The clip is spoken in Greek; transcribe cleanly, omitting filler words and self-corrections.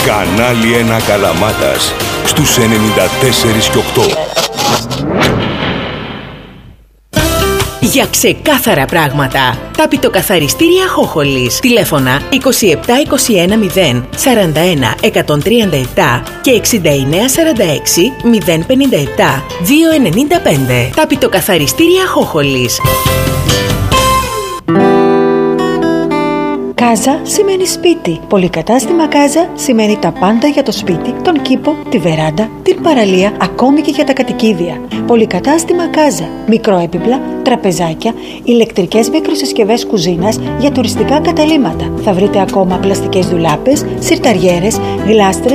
Κανάλι 1 Καλαμάτας στους 94 και 8. Για ξεκάθαρα πράγματα. Ταπητοκαθαριστήρια Χόχολης. Τηλέφωνα 27 21 0 41 137 και 69 46 057 295. Ταπητοκαθαριστήρια Χόχολης. Κάζα σημαίνει σπίτι. Πολυκατάστημα Κάζα σημαίνει τα πάντα για το σπίτι, τον κήπο, τη βεράντα, την παραλία, ακόμη και για τα κατοικίδια. Πολυκατάστημα Κάζα. Μικροέπιπλα, τραπεζάκια, ηλεκτρικές μικροσυσκευές κουζίνας για τουριστικά καταλύματα. Θα βρείτε ακόμα πλαστικές ντουλάπες, σιρταριέρες, γλάστρες,